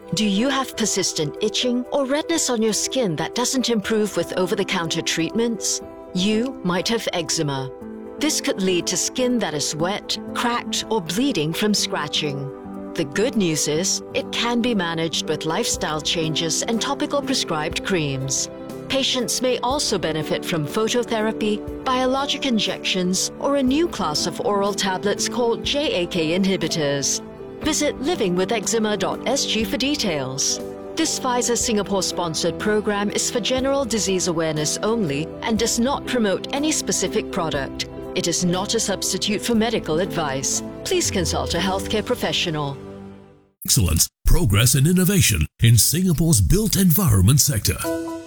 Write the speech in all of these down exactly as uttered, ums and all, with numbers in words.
Do you have persistent itching or redness on your skin that doesn't improve with over-the-counter treatments? You might have eczema. This could lead to skin that is wet, cracked, or bleeding from scratching. The good news is, it can be managed with lifestyle changes and topical prescribed creams. Patients may also benefit from phototherapy, biologic injections, or a new class of oral tablets called J A K inhibitors. Visit living with eczema dot s g for details. This Pfizer Singapore-sponsored program is for general disease awareness only and does not promote any specific product. It is not a substitute for medical advice. Please consult a healthcare professional. Excellence, progress and innovation in Singapore's built environment sector.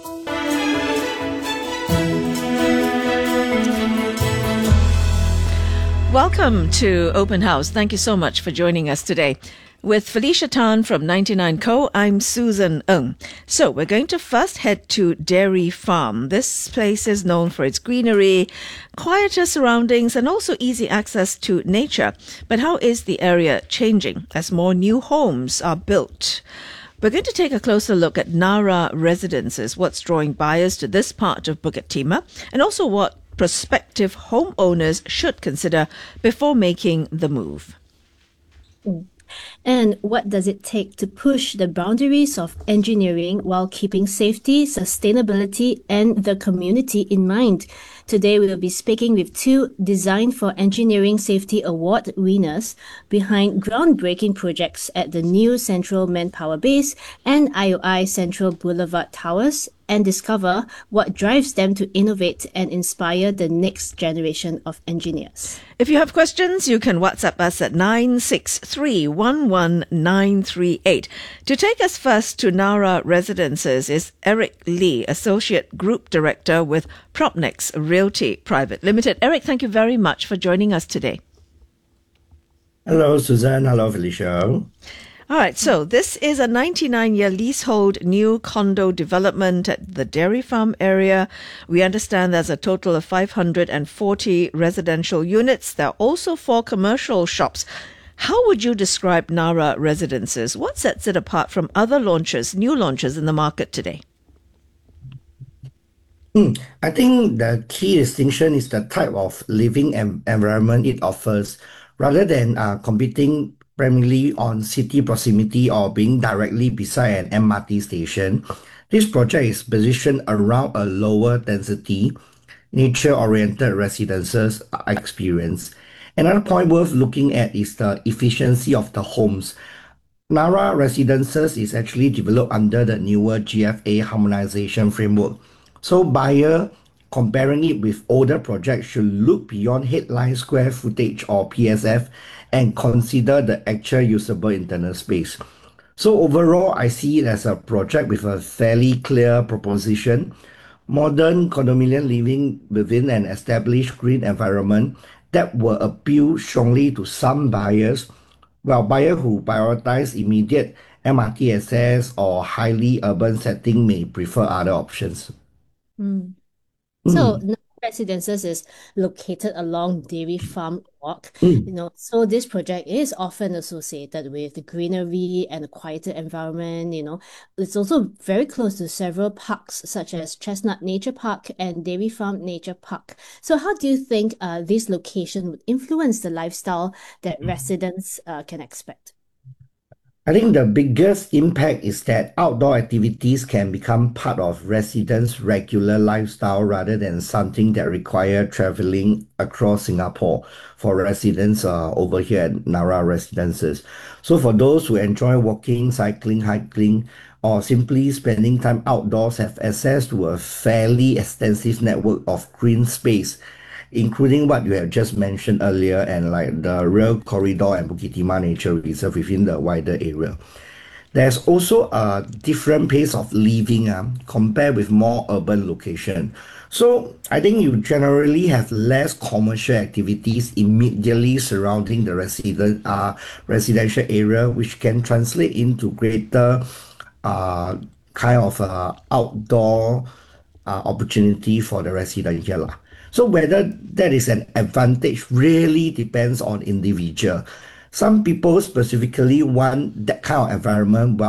Welcome to Open House. Thank you so much for joining us today. With Felicia Tan from ninety-nine Co, I'm Susan Ng. So we're going to first head to Dairy Farm. This place is known for its greenery, quieter surroundings, and also easy access to nature. But how is the area changing as more new homes are built? We're going to take a closer look at Nara Residences, what's drawing buyers to this part of Bukit Timah, and also what prospective homeowners should consider before making the move. Mm. And what does it take to push the boundaries of engineering while keeping safety, sustainability, and the community in mind? Today, we will be speaking with two Design for Engineering Safety Award winners behind groundbreaking projects at the new Central Manpower Base and I O I Central Boulevard Towers, and discover what drives them to innovate and inspire the next generation of engineers. If you have questions, you can WhatsApp us at nine six three, one one nine three eight. To take us first to Nara Residences is Eric Lee, Associate Group Director with Propnex Realty Private Limited. Eric, thank you very much for joining us today. Hello, Susan. Hello, Felicia. All right, so this is a ninety-nine-year leasehold new condo development at the Dairy Farm area. We understand there's a total of five hundred forty residential units. There are also four commercial shops. How would you describe Nara Residences? What sets it apart from other launches, new launches in the market today? Hmm. I think the key distinction is the type of living em- environment it offers, rather than uh, competing primarily on city proximity or being directly beside an M R T station. This project is positioned around a lower density, nature-oriented residences experience. Another point worth looking at is the efficiency of the homes. Nara Residences is actually developed under the newer G F A harmonization framework. So buyer comparing it with older projects should look beyond headline square footage or P S F and consider the actual usable internal space. So overall, I see it as a project with a fairly clear proposition. Modern condominium living within an established green environment that will appeal strongly to some buyers, while buyers who prioritize immediate M R T access or highly urban setting may prefer other options. Mm. Mm. So Nara Residences is located along Dairy Farm Walk. Mm. You know, so this project is often associated with the greenery and a quieter environment. You know, it's also very close to several parks such as Chestnut Nature Park and Dairy Farm Nature Park. So how do you think uh, this location would influence the lifestyle that residents uh, can expect? I think the biggest impact is that outdoor activities can become part of residents' regular lifestyle rather than something that require traveling across Singapore for residents uh, over here at Nara Residences. So for those who enjoy walking, cycling, hiking, or simply spending time outdoors, have access to a fairly extensive network of green space, including what you have just mentioned earlier, and like the Rail Corridor and Bukit Timah Nature Reserve within the wider area. There's also a different pace of living uh, compared with more urban location. So I think you generally have less commercial activities immediately surrounding the resident uh, residential area, which can translate into greater uh, kind of uh, outdoor uh, opportunity for the resident here lah. So whether that is an advantage really depends on individual. Some people specifically want that kind of environment,